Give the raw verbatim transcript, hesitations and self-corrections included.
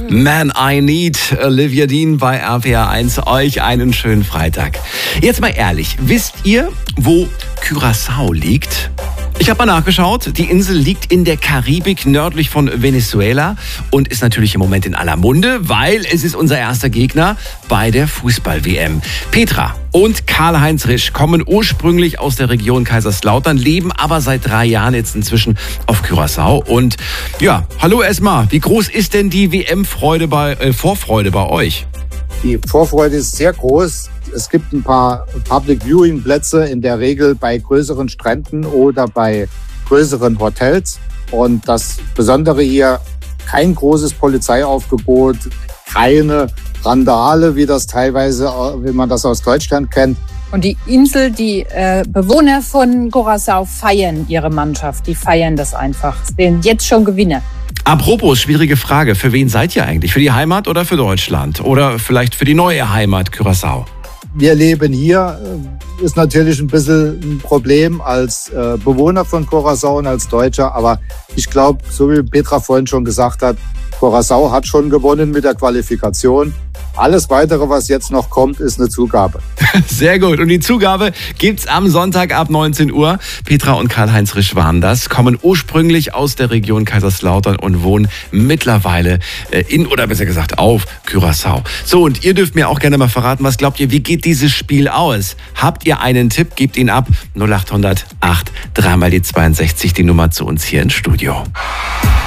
Man I Need, Olivia Dean bei R P R eins. Euch einen schönen Freitag. Jetzt mal ehrlich, wisst ihr, wo Curaçao liegt? Ich habe mal nachgeschaut. Die Insel liegt in der Karibik nördlich von Venezuela und ist natürlich im Moment in aller Munde, weil es ist unser erster Gegner bei der Fußball-W M. Petra und Karl-Heinz Risch kommen ursprünglich aus der Region Kaiserslautern, leben aber seit drei Jahren jetzt inzwischen auf Curaçao. Und ja, hallo erstmal, wie groß ist denn die W M-Freude bei, äh, Vorfreude bei euch? Die Vorfreude ist sehr groß. Es gibt ein paar Public Viewing Plätze, in der Regel bei größeren Stränden oder bei größeren Hotels. Und das Besondere hier, kein großes Polizeiaufgebot, keine Randale, wie das teilweise, wie man das aus Deutschland kennt. Und die Insel, die äh, Bewohner von Curaçao feiern ihre Mannschaft. Die feiern das einfach. Sind jetzt schon Gewinner. Apropos, schwierige Frage. Für wen seid ihr eigentlich? Für die Heimat oder für Deutschland? Oder vielleicht für die neue Heimat Curaçao? Wir leben hier, ist natürlich ein bisschen ein Problem als äh, Bewohner von Curaçao und als Deutscher. Aber ich glaube, so wie Petra vorhin schon gesagt hat, Curaçao hat schon gewonnen mit der Qualifikation. Alles Weitere, was jetzt noch kommt, ist eine Zugabe. Sehr gut. Und die Zugabe gibt's am Sonntag ab neunzehn Uhr. Petra und Karl-Heinz Risch waren das, kommen ursprünglich aus der Region Kaiserslautern und wohnen mittlerweile in, oder besser gesagt, auf Curaçao. So, und ihr dürft mir auch gerne mal verraten, was glaubt ihr, wie geht dieses Spiel aus? Habt ihr einen Tipp? Gebt ihn ab. null acht hundert acht, dreimal die zweiundsechzig, die Nummer zu uns hier ins Studio.